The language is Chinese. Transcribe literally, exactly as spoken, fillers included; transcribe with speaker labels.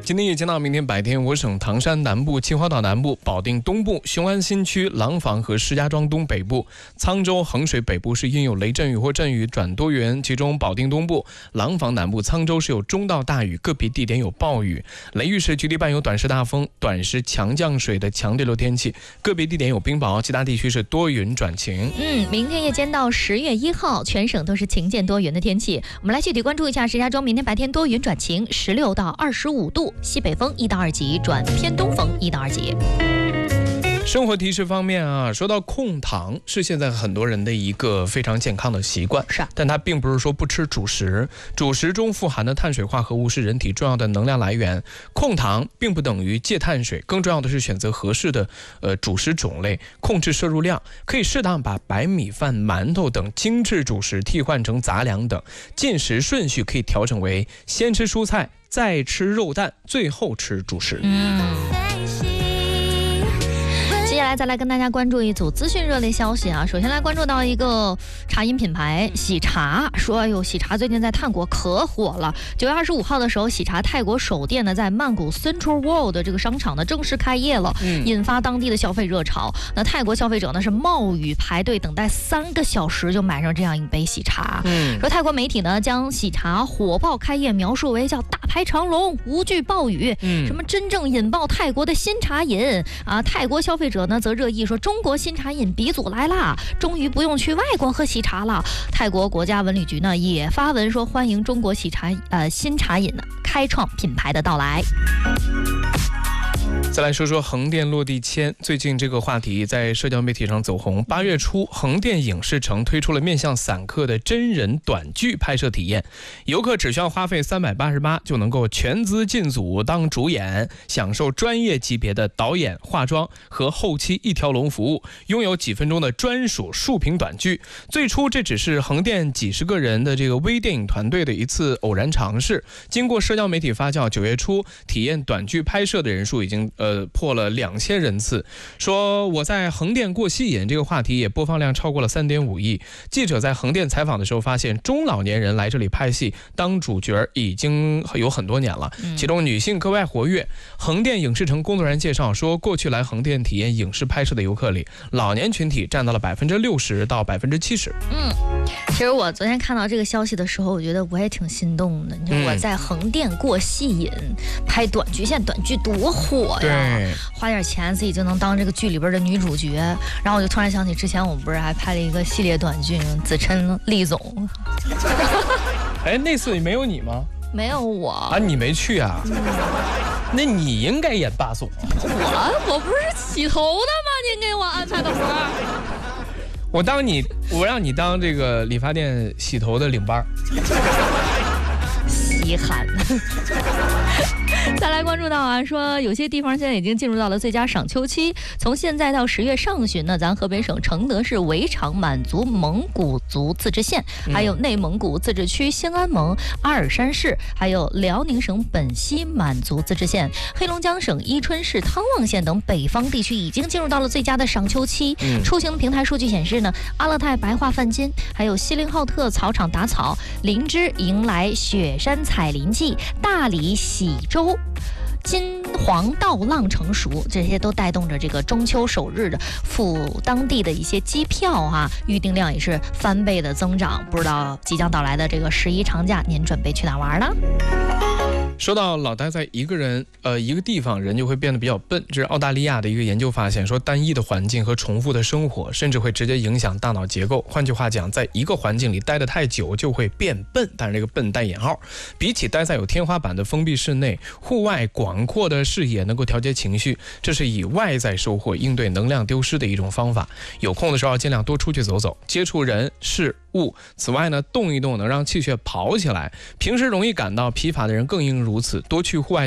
Speaker 1: 今天夜间到明天白天，我省唐山南部、秦皇岛南部、保定东部、雄安新区、廊坊和石家庄东北部、沧州、衡水北部是阴有雷阵雨或阵雨转多云，其中保定东部、廊坊南部、沧州是有中到大雨，个别地点有暴雨。雷雨时局地伴有短时大风、短时强降水的强对流天气，个别地点有冰雹，其他地区是多云转晴。
Speaker 2: 嗯，明天夜间到十月一号，全省都是晴间多云的天气。我们来具体关注一下石家庄，明天白天多云转晴，十六到二十五度，西北风一到二级转偏东风一到二级。
Speaker 1: 生活提示方面啊，说到控糖是现在很多人的一个非常健康的习惯，
Speaker 2: 是啊，
Speaker 1: 但它并不是说不吃主食，主食中富含的碳水化合物是人体重要的能量来源。控糖并不等于戒碳水，更重要的是选择合适的呃主食种类，控制摄入量，可以适当把白米饭、馒头等精致主食替换成杂粮等，进食顺序可以调整为先吃蔬菜，再吃肉蛋，最后吃主食。
Speaker 2: 嗯。接下来再来跟大家关注一组资讯热烈消息啊！首先来关注到一个茶饮品牌喜茶，说哎呦，喜茶最近在泰国可火了。九月二十五号的时候，喜茶泰国首店呢在曼谷 Central World 的这个商场呢正式开业了，
Speaker 1: 嗯、
Speaker 2: 引发当地的消费热潮。那泰国消费者呢是冒雨排队等待三个小时就买上这样一杯喜茶。
Speaker 1: 嗯，
Speaker 2: 说泰国媒体呢将喜茶火爆开业描述为叫大排长龙，无惧暴雨，
Speaker 1: 嗯，
Speaker 2: 什么真正引爆泰国的新茶饮啊！泰国消费者呢则热议说中国新茶饮鼻祖来啦，终于不用去外国喝喜茶了。泰国国家文旅局呢也发文说欢迎中国喜茶呃新茶饮呢开创品牌的到来。
Speaker 1: 再来说说横店落地签，最近这个话题在社交媒体上走红。八月初，横店影视城推出了面向散客的真人短剧拍摄体验，游客只需要花费三百八十八就能够全资进组当主演，享受专业级别的导演、化妆和后期一条龙服务，拥有几分钟的专属竖屏短剧。最初这只是横店几十个人的这个微电影团队的一次偶然尝试，经过社交媒体发酵，九月初体验短剧拍摄的人数已经呃破了两千人次。说我在横店过戏瘾这个话题也播放量超过了三点五亿。记者在横店采访的时候发现，中老年人来这里拍戏当主角已经有很多年了，其中女性格外活跃。横店影视城工作人员介绍说，过去来横店体验影视拍摄的游客里，老年群体占到了百分之六十到百分之七十。
Speaker 2: 嗯，其实我昨天看到这个消息的时候，我觉得我也挺心动的。你说我在横店过戏瘾，拍短剧，现在短剧多火呀！
Speaker 1: 对，
Speaker 2: 花点钱自己就能当这个剧里边的女主角。然后我就突然想起，之前我们不是还拍了一个系列短剧，子琛、厉总。
Speaker 1: 哎，那次没有你吗？
Speaker 2: 没有我
Speaker 1: 啊，你没去啊？嗯、那你应该演霸总啊！
Speaker 2: 我我不是洗头的吗？您给我安排的活儿。
Speaker 1: 我当你，我让你当这个理发店洗头的领班。
Speaker 2: 稀罕。再来关注到啊，说有些地方现在已经进入到了最佳赏秋期。从现在到十月上旬呢，咱河北省承德市围场满族蒙古族自治县，还有内蒙古自治区兴安盟、阿尔山市，还有辽宁省本溪满族自治县、黑龙江省伊春市汤旺县等北方地区已经进入到了最佳的赏秋期。嗯、出行平台数据显示呢，阿勒泰白桦泛金，还有锡林浩特草场打草，林芝迎来雪山采林季，大理喜洲金黄稻浪成熟，这些都带动着这个中秋首日的赴当地的一些机票啊，预订量也是翻倍的增长。不知道即将到来的这个十一长假，您准备去哪玩呢？
Speaker 1: 说到老待在一个人呃一个地方，人就会变得比较笨。这是澳大利亚的一个研究发现，说单一的环境和重复的生活，甚至会直接影响大脑结构。换句话讲，在一个环境里待得太久，就会变笨。但是这个笨带引号，比起待在有天花板的封闭室内，户外广阔的视野能够调节情绪，这是以外在收获应对能量丢失的一种方法。有空的时候尽量多出去走走，接触人事物。此外呢，动一动能让气血跑起来。平时容易感到疲乏的人更应如此，多去户外